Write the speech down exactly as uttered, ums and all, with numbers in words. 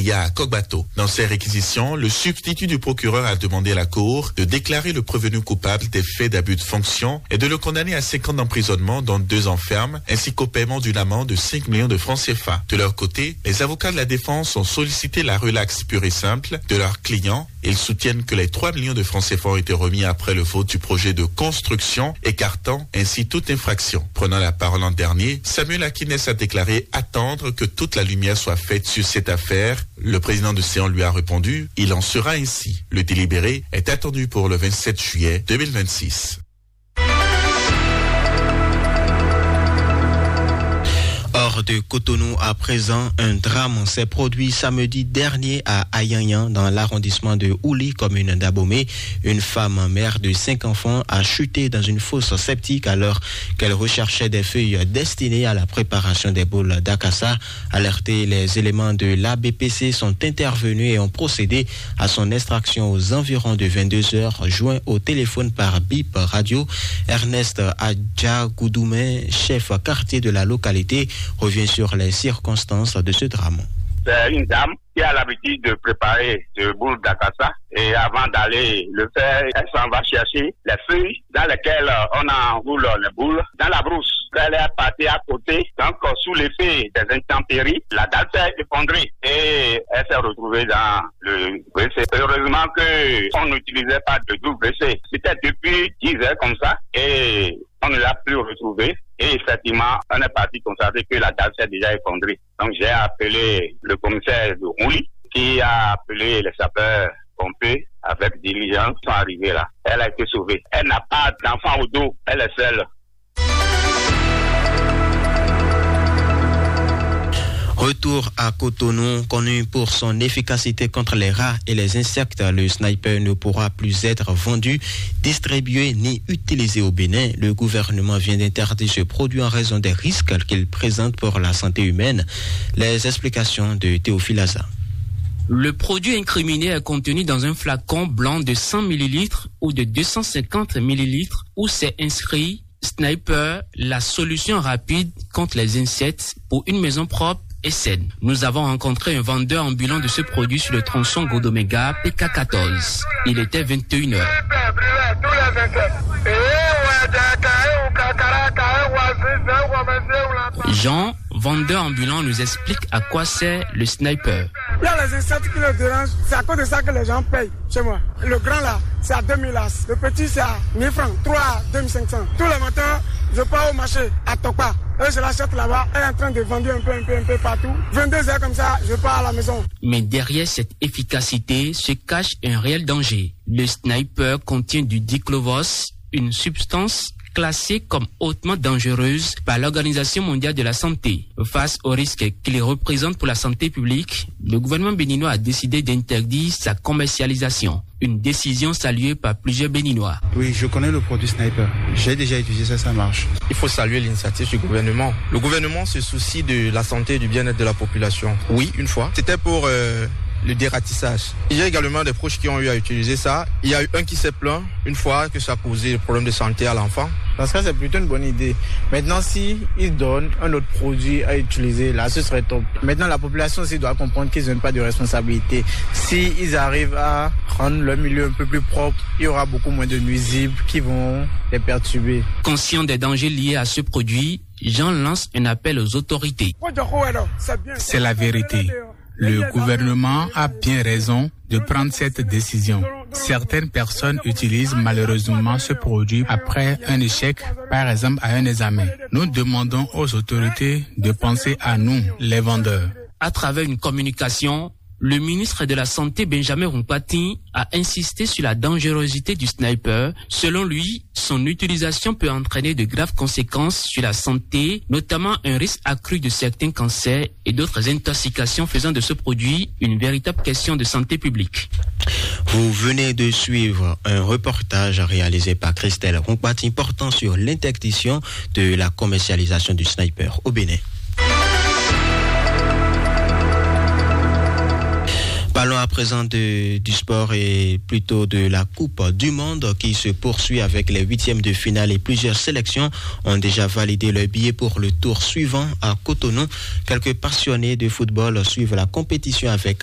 Eya Kogbato. Dans ces réquisitions, le substitut du procureur a demandé à la Cour de déclarer le prévenu coupable des faits d'abus de fonction et de le condamner à cinq ans d'emprisonnement, dont deux ans ferme, ainsi qu'au paiement d'une amende de cinq millions de francs C F A. De leur côté, les avocats de la défense ont sollicité la relaxe pure et simple de leurs clients. Ils soutiennent que les trois millions de francs C F A ont été remis après le vote du projet de construction, écartant ainsi toute infraction. Prenant la parole en dernier, Samuel Akines a déclaré attendre que toute la lumière soit faite sur cette affaire. Le président de Séan lui a répondu, il en sera ainsi. Le délibéré est attendu pour le vingt-sept juillet deux mille vingt-six. Hors de Cotonou à présent, un drame s'est produit samedi dernier à Ayanyan dans l'arrondissement de Ouli, commune d'Abomey. Une femme mère de cinq enfants a chuté dans une fosse septique alors qu'elle recherchait des feuilles destinées à la préparation des boules d'Akassa. Alertés, les éléments de l'A B P C sont intervenus et ont procédé à son extraction aux environs de vingt-deux heures, joint au téléphone par bip radio. Ernest Adjagoudoumen, chef quartier de la localité, revient sur les circonstances de ce drame. C'est une dame qui a l'habitude de préparer des boules d'Akassa et avant d'aller le faire, elle s'en va chercher les feuilles dans lesquelles on enroule les boules dans la brousse. Elle est partie à côté, donc sous l'effet des intempéries, la dalle s'est effondrée et elle s'est retrouvée dans le W C. Heureusement qu'on n'utilisait pas de W C. C'était depuis dix heures comme ça et on ne l'a plus retrouvée. Et effectivement, on est parti constater que la dalle s'est déjà effondrée. Donc j'ai appelé le commissaire de Ouli qui a appelé les sapeurs-pompiers avec diligence. Ils sont arrivés là. Elle a été sauvée. Elle n'a pas d'enfant au dos. Elle est seule. Retour à Cotonou, connu pour son efficacité contre les rats et les insectes, le sniper ne pourra plus être vendu, distribué ni utilisé au Bénin. Le gouvernement vient d'interdire ce produit en raison des risques qu'il présente pour la santé humaine. Les explications de Théophile Aza. Le produit incriminé est contenu dans un flacon blanc de cent millilitres ou de deux cent cinquante millilitres où c'est inscrit Sniper, la solution rapide contre les insectes pour une maison propre et saine. Nous avons rencontré un vendeur ambulant de ce produit sur le tronçon Godomega P K quatorze. Il était vingt et une heures. Jean, vendeur ambulant, nous explique à quoi sert le sniper. Il y a les insectes qui le dérangent, c'est à cause de ça que les gens payent chez moi. Le grand là, c'est à deux mille as. Le petit, c'est à mille francs, trois à deux mille cinq cents. Tous les matins, je pars au marché à Tokpa. Et je l'achète là-bas, elle est en train de vendre un peu, un peu, un peu partout. vingt-deux heures comme ça, je pars à la maison. Mais derrière cette efficacité se cache un réel danger. Le sniper contient du diclovos, une substance classée comme hautement dangereuse par l'Organisation mondiale de la santé. Face aux risques qu'il représente pour la santé publique, le gouvernement béninois a décidé d'interdire sa commercialisation. Une décision saluée par plusieurs Béninois. Oui, je connais le produit Sniper. J'ai déjà utilisé ça, ça marche. Il faut saluer l'initiative du gouvernement. Le gouvernement se soucie de la santé et du bien-être de la population. Oui, une fois. C'était pour euh, le dératissage. Il y a également des proches qui ont eu à utiliser ça. Il y a eu un qui s'est plaint une fois que ça a causé des problèmes de santé à l'enfant. Parce que c'est plutôt une bonne idée. Maintenant, si ils donnent un autre produit à utiliser, là, ce serait top. Maintenant, la population aussi doit comprendre qu'ils n'ont pas de responsabilité. Si ils arrivent à rendre leur milieu un peu plus propre, il y aura beaucoup moins de nuisibles qui vont les perturber. Conscient des dangers liés à ce produit, Jean lance un appel aux autorités. C'est la vérité. Le gouvernement a bien raison de prendre cette décision. Certaines personnes utilisent malheureusement ce produit après un échec, par exemple à un examen. Nous demandons aux autorités de penser à nous, les vendeurs. À travers une communication, le ministre de la Santé, Benjamin Rumpati, a insisté sur la dangerosité du sniper. Selon lui, son utilisation peut entraîner de graves conséquences sur la santé, notamment un risque accru de certains cancers et d'autres intoxications, faisant de ce produit une véritable question de santé publique. Vous venez de suivre un reportage réalisé par Christelle Rumpati portant sur l'interdiction de la commercialisation du sniper au Bénin. Parlons à présent de, du sport et plutôt de la Coupe du Monde qui se poursuit avec les huitièmes de finale et plusieurs sélections ont déjà validé leur billet pour le tour suivant à Cotonou. Quelques passionnés de football suivent la compétition avec